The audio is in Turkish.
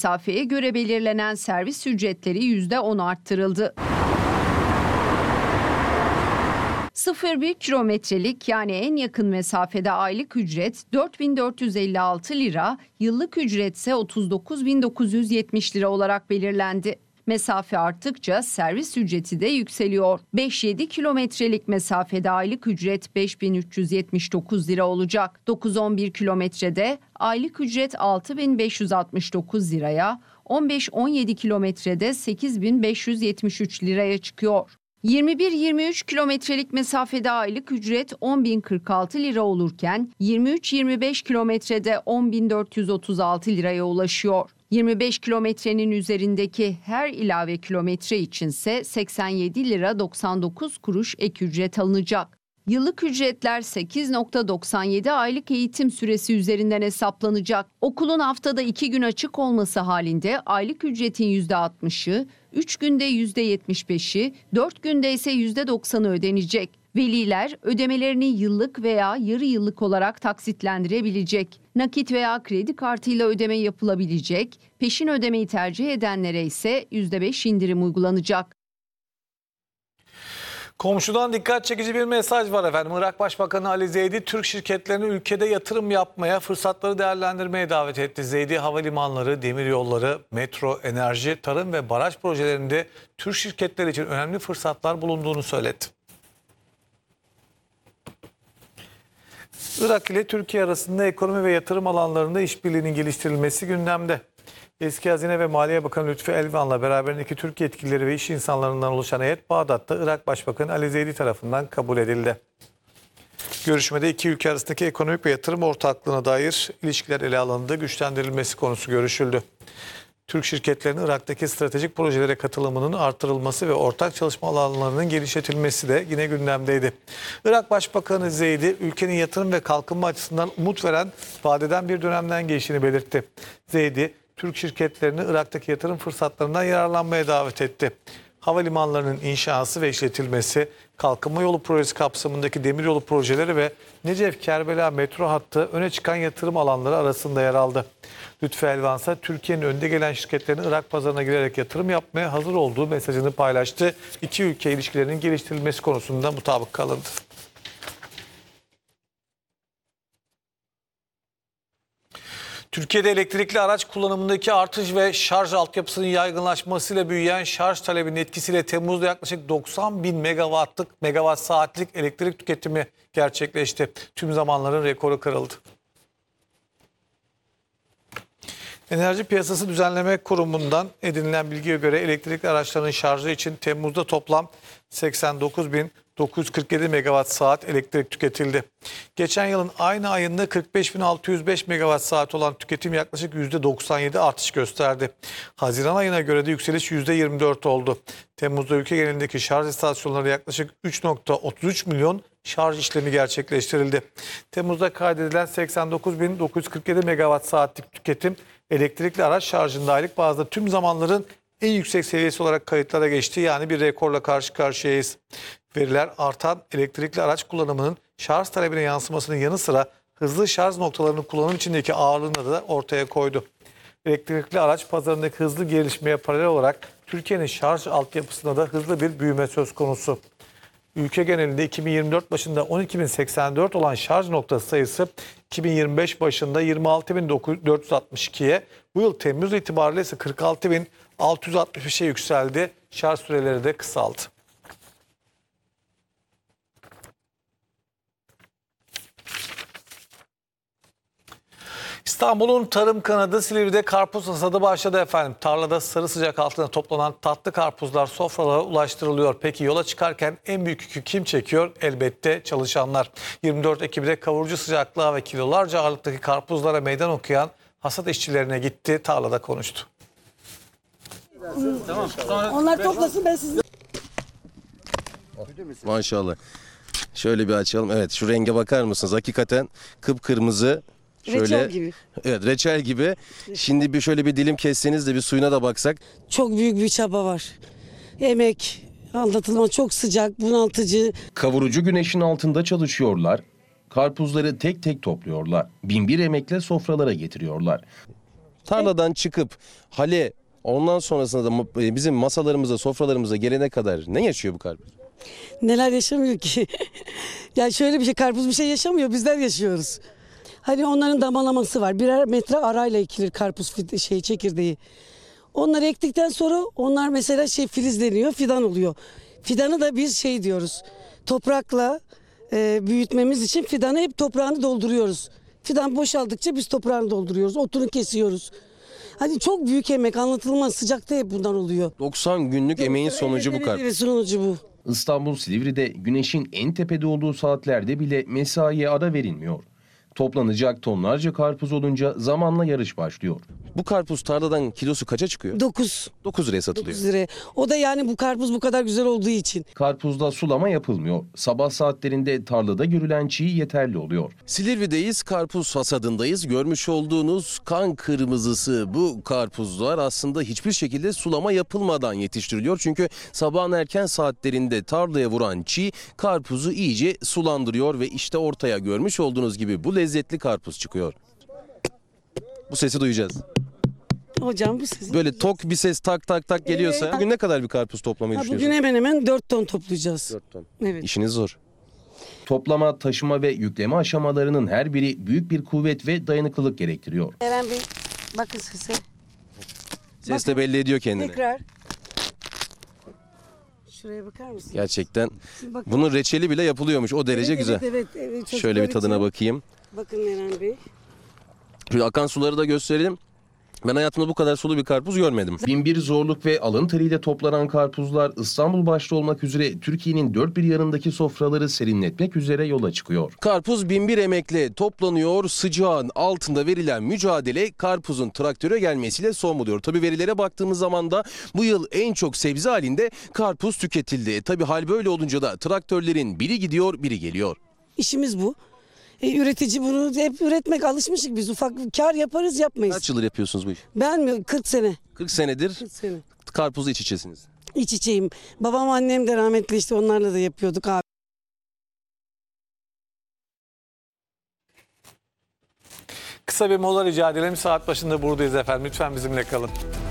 mesafeye göre belirlenen servis ücretleri %10 arttırıldı. 0,1 kilometrelik yani en yakın mesafede aylık ücret 4.456 lira, yıllık ücretse 39.970 lira olarak belirlendi. Mesafe arttıkça servis ücreti de yükseliyor. 5-7 kilometrelik mesafede aylık ücret 5.379 lira olacak. 9-11 kilometrede aylık ücret 6.569 liraya, 15-17 kilometrede 8.573 liraya çıkıyor. 21-23 kilometrelik mesafede aylık ücret 10.046 lira olurken 23-25 kilometrede 10.436 liraya ulaşıyor. 25 kilometrenin üzerindeki her ilave kilometre içinse 87 lira 99 kuruş ek ücret alınacak. Yıllık ücretler 8.97 aylık eğitim süresi üzerinden hesaplanacak. Okulun haftada 2 gün açık olması halinde aylık ücretin %60'ı, 3 günde %75'i, 4 günde ise %90'ı ödenecek. Veliler ödemelerini yıllık veya yarı yıllık olarak taksitlendirebilecek. Nakit veya kredi kartıyla ödeme yapılabilecek. Peşin ödemeyi tercih edenlere ise %5 indirim uygulanacak. Komşudan dikkat çekici bir mesaj var efendim. Irak Başbakanı Ali Zeydi, Türk şirketlerini ülkede yatırım yapmaya, fırsatları değerlendirmeye davet etti. Zeydi, havalimanları, demiryolları, metro, enerji, tarım ve baraj projelerinde Türk şirketleri için önemli fırsatlar bulunduğunu söyledi. Irak ile Türkiye arasında ekonomi ve yatırım alanlarında işbirliğinin geliştirilmesi gündemde. Eski Hazine ve Maliye Bakanı Lütfü Elvan'la beraberindeki Türk yetkilileri ve iş insanlarından oluşan heyet Bağdat'ta Irak Başbakanı Ali Zeydi tarafından kabul edildi. Görüşmede iki ülke arasındaki ekonomik ve yatırım ortaklığına dair ilişkiler ele alındı, güçlendirilmesi konusu görüşüldü. Türk şirketlerinin Irak'taki stratejik projelere katılımının artırılması ve ortak çalışma alanlarının genişletilmesi de yine gündemdeydi. Irak Başbakanı Zeydi, ülkenin yatırım ve kalkınma açısından umut veren, vadeden bir dönemden geçtiğini belirtti. Zeydi, Türk şirketlerini Irak'taki yatırım fırsatlarından yararlanmaya davet etti. Havalimanlarının inşası ve işletilmesi, kalkınma yolu projesi kapsamındaki demiryolu projeleri ve Necef-Kerbela metro hattı öne çıkan yatırım alanları arasında yer aldı. Lütfü Elvan ise Türkiye'nin önde gelen şirketlerinin Irak pazarına girerek yatırım yapmaya hazır olduğu mesajını paylaştı. İki ülke ilişkilerinin geliştirilmesi konusunda mutabık kalındı. Türkiye'de elektrikli araç kullanımındaki artış ve şarj altyapısının yaygınlaşmasıyla büyüyen şarj talebinin etkisiyle Temmuz'da yaklaşık 90 bin megawatt saatlik elektrik tüketimi gerçekleşti. Tüm zamanların rekoru kırıldı. Enerji Piyasası Düzenleme Kurumu'ndan edinilen bilgiye göre elektrikli araçların şarjı için Temmuz'da toplam 89.947 megawatt saat elektrik tüketildi. Geçen yılın aynı ayında 45.605 megawatt saat olan tüketim yaklaşık %97 artış gösterdi. Haziran ayına göre de yükseliş %24 oldu. Temmuz'da ülke genelindeki şarj istasyonları yaklaşık 3.33 milyon şarj işlemi gerçekleştirildi. Temmuz'da kaydedilen 89.947 megawatt saatlik tüketim elektrikli araç şarjında aylık bazda tüm zamanların en yüksek seviyesi olarak kayıtlara geçti. Yani bir rekorla karşı karşıyayız. Veriler artan elektrikli araç kullanımının şarj talebine yansımasının yanı sıra hızlı şarj noktalarının kullanım içindeki ağırlığını da ortaya koydu. Elektrikli araç pazarındaki hızlı gelişmeye paralel olarak Türkiye'nin şarj altyapısında da hızlı bir büyüme söz konusu. Ülke genelinde 2024 başında 12.084 olan şarj noktası sayısı 2025 başında 26.462'ye, bu yıl Temmuz itibariyle ise 46.665'e yükseldi. Şarj süreleri de kısaldı. İstanbul'un tarım kanadı Silivri'de karpuz hasadı başladı efendim. Tarlada sarı sıcak altında toplanan tatlı karpuzlar sofralara ulaştırılıyor. Peki yola çıkarken en büyük yükü kim çekiyor? Elbette çalışanlar. 24 Ekim'de kavurucu sıcaklığa ve kilolarca ağırlıktaki karpuzlara meydan okuyan hasat işçilerine gitti, tarlada konuştu. Tamam. Onlar toplasın, ben sizi... Maşallah. Şöyle bir açalım. Evet, şu renge bakar mısınız? Hakikaten kıpkırmızı. Şöyle, reçel gibi. Evet, reçel gibi. Şimdi şöyle bir dilim kesseniz de bir suyuna da baksak. Çok büyük bir çaba var. Emek, anlatılmaz, çok sıcak, bunaltıcı. Kavurucu güneşin altında çalışıyorlar. Karpuzları tek tek topluyorlar. Binbir emekle sofralara getiriyorlar. Tarladan çıkıp hale ondan sonrasında da bizim masalarımıza, sofralarımıza gelene kadar ne yaşıyor bu karpuz? Neler yaşamıyor ki? Yani şöyle bir şey, karpuz bir şey yaşamıyor, bizler yaşıyoruz. Hani onların damalaması var. Birer metre arayla ekilir karpuz çekirdeği. Onları ektikten sonra onlar mesela filizleniyor, fidan oluyor. Fidanı da biz diyoruz. Toprakla büyütmemiz için fidanı hep toprağını dolduruyoruz. Fidan boşaldıkça biz toprağını dolduruyoruz. Otunu kesiyoruz. Hani çok büyük emek, anlatılmaz, sıcakta hep bundan oluyor. 90 günlük emeğin sonucu bu karpuz. Evet, sonucu bu. İstanbul Silivri'de güneşin en tepede olduğu saatlerde bile mesaiye ara verilmiyor. Toplanacak tonlarca karpuz olunca zamanla yarış başlıyor. Bu karpuz tarladan kilosu kaça çıkıyor? 9 9 liraya satılıyor. lira. O da yani bu karpuz bu kadar güzel olduğu için. Karpuzda sulama yapılmıyor. Sabah saatlerinde tarlada görülen çiğ yeterli oluyor. Silivri'deyiz, karpuz hasadındayız. Görmüş olduğunuz kan kırmızısı bu karpuzlar aslında hiçbir şekilde sulama yapılmadan yetiştiriliyor. Çünkü sabahın erken saatlerinde tarlaya vuran çiğ karpuzu iyice sulandırıyor ve işte ortaya görmüş olduğunuz gibi bu lezzetli karpuz çıkıyor. Bu sesi duyacağız. Hocam bu sizin. Böyle tok bir ses tak tak tak geliyorsa bugün ne kadar bir karpuz toplamayı Bugün düşünüyorsunuz? hemen hemen 4 ton toplayacağız. 4 ton. Evet. İşiniz zor. Toplama, taşıma ve yükleme aşamalarının her biri büyük bir kuvvet ve dayanıklılık gerektiriyor. Eren Bey, bakın sese. Ses de belli ediyor kendini. Tekrar. Şuraya bakar mısınız? Gerçekten Bakın. bunun reçeli bile yapılıyormuş. O derece Evet, güzel. Evet, çocuklar Şöyle bir tadına için. bakayım. Bakın Eren Bey. Şöyle akan suları da gösterelim. Ben hayatımda bu kadar sulu bir karpuz görmedim. Binbir zorluk ve alın teriyle toplanan karpuzlar İstanbul başta olmak üzere Türkiye'nin dört bir yanındaki sofraları serinletmek üzere yola çıkıyor. Karpuz binbir emekle toplanıyor. Sıcağın altında verilen mücadele karpuzun traktöre gelmesiyle son buluyor. Tabii verilere baktığımız zaman da bu yıl en çok sebze halinde karpuz tüketildi. Tabii hal böyle olunca da traktörlerin biri gidiyor, biri geliyor. İşimiz bu. Üretici bunu hep üretmek, alışmışık biz. Ufak kar yaparız, yapmayız. Kaç yıldır yapıyorsunuz bu işi? Ben mi? 40 sene. 40 senedir 40 sene. karpuzla iç içesiniz. İç içeyim. Babam annem de rahmetli, işte onlarla da yapıyorduk abi. Kısa bir mola rica edelim. Saat başında buradayız efendim. Lütfen bizimle kalın.